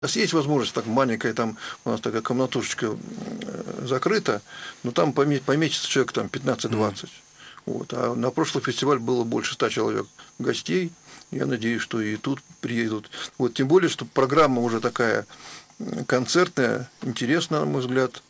У нас есть возможность, так маленькая, там у нас такая комнатушечка закрыта, но там поместится человек там 15-20. Вот. А на прошлый фестиваль было больше 100 человек гостей. Я надеюсь, что и тут приедут. Вот, тем более, что программа уже такая концертная, интересная, на мой взгляд.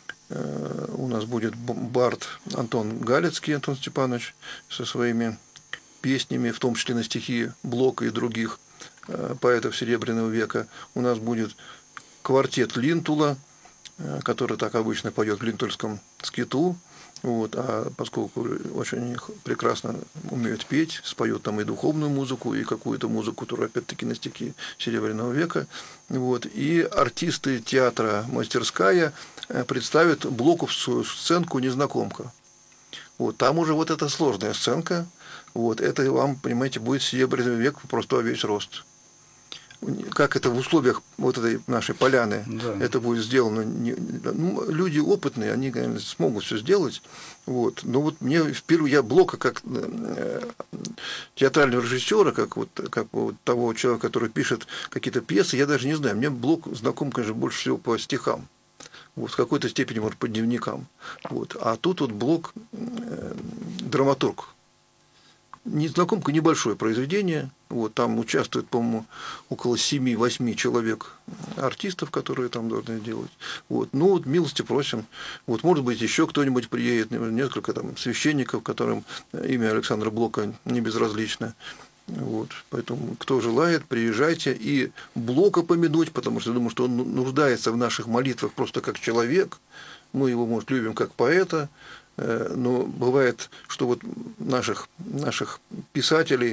У нас будет бард Антон Галицкий, Антон Степанович, со своими песнями, в том числе на стихи Блока и других поэтов Серебряного века. У нас будет квартет Линтула, который так обычно поет в линтульском скиту. Вот, а поскольку очень прекрасно умеют петь, споют там и духовную музыку, и какую-то музыку, которая опять-таки на стихи Серебряного века. Вот, и артисты театра «Мастерская» представят блоковскую сценку «Незнакомка». Вот, там уже вот эта сложная сценка. Вот, это вам, понимаете, будет Серебряный век просто во весь рост. Как это в условиях вот этой нашей поляны, да, это будет сделано. Ну, люди опытные, они, конечно, смогут все сделать. Вот. Но вот мне впервые, я Блока как театрального режиссера, как вот того человека, который пишет какие-то пьесы, я даже не знаю. Мне Блок знаком, конечно, больше всего по стихам. Вот, в какой-то степени, может, по дневникам. Вот. А тут вот Блок драматург. Незнакомка небольшое произведение. Вот, там участвует, по-моему, около 7-8 человек артистов, которые там должны делать. Вот. Ну, вот, милости просим. Вот, может быть, еще кто-нибудь приедет, несколько там священников, которым имя Александра Блока не безразлично. Вот. Поэтому, кто желает, приезжайте. И Блока помянуть, потому что я думаю, что он нуждается в наших молитвах просто как человек. Мы его, может, любим как поэта. Но бывает, что вот наших писателей,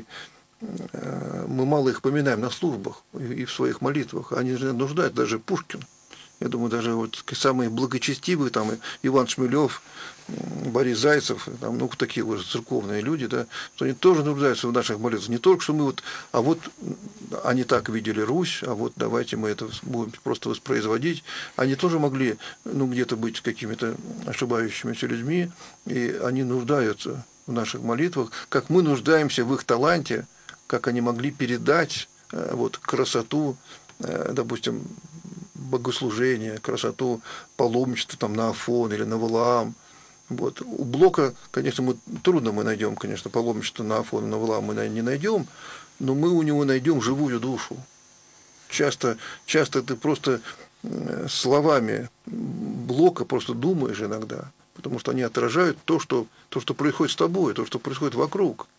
мы мало их поминаем на службах и в своих молитвах. Они нуждаются, даже Пушкин. Я думаю, даже вот самые благочестивые, там, Иван Шмелев, Борис Зайцев, там, ну, такие уже церковные люди, да, что они тоже нуждаются в наших молитвах. Не только, что мы вот, а вот они так видели Русь, а вот давайте мы это будем просто воспроизводить. Они тоже могли, ну, где-то быть какими-то ошибающимися людьми, и они нуждаются в наших молитвах, как мы нуждаемся в их таланте, как они могли передать вот красоту, допустим, богослужения, красоту паломничества там, на Афон или на Валаам. Вот. У Блока, конечно, трудно мы найдем, конечно, паломничество на Афон и на Валаам мы не найдем, но мы у него найдем живую душу. Часто ты просто словами Блока просто думаешь иногда, потому что они отражают то, что происходит с тобой, то, что происходит вокруг.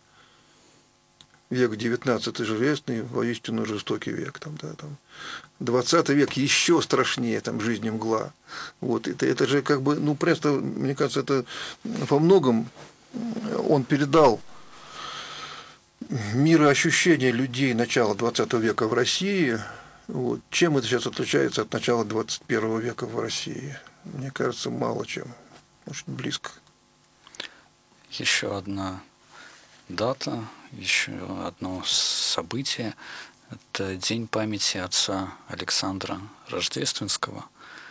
Век XIX железный, воистину жестокий век. Там, да, там. 20 век еще страшнее, там, жизнь мгла. Вот, это же как бы, ну, просто, мне кажется, это во многом он передал мироощущение людей начала 20 века в России. Вот. Чем это сейчас отличается от начала 21 века в России? Мне кажется, мало чем. Может, близко. Еще одна дата, еще одно событие. Это День памяти отца Александра Рождественского.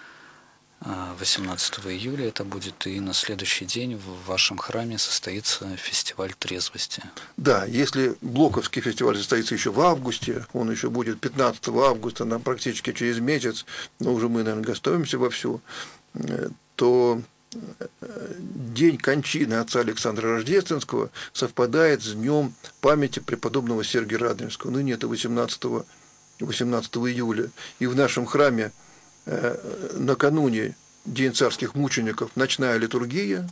18 июля это будет, и на следующий день в вашем храме состоится фестиваль трезвости. Да, если Блоковский фестиваль состоится еще в августе, он еще будет 15 августа, нам практически через месяц, но уже мы, наверное, готовимся вовсю, то день кончины отца Александра Рождественского совпадает с днем памяти преподобного Сергия Радонежского. Ныне это 18 июля. И в нашем храме накануне День царских мучеников ночная литургия,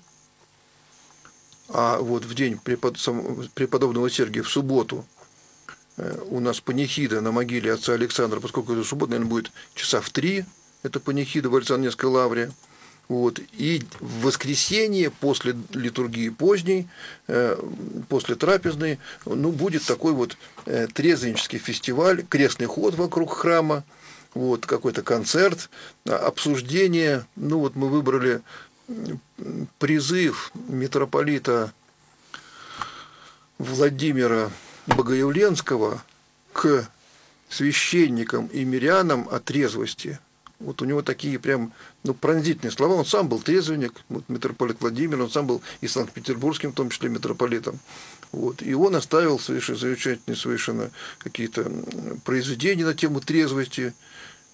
а вот в день преподобного Сергия в субботу у нас панихида на могиле отца Александра, поскольку это суббота, наверное, будет часа в 3, это панихида в Александровской лавре. Вот. И в воскресенье после литургии поздней, после трапезной, ну, будет такой вот трезвеннический фестиваль, крестный ход вокруг храма, вот, какой-то концерт, обсуждение. Ну, вот мы выбрали призыв митрополита Владимира Богоявленского к священникам и мирянам о трезвости. Вот у него такие прям, ну, пронзительные слова. Он сам был трезвенник, вот, митрополит Владимир, он сам был и санкт-петербургским, в том числе, митрополитом. Вот. И он оставил замечательные совершенно какие-то произведения на тему трезвости.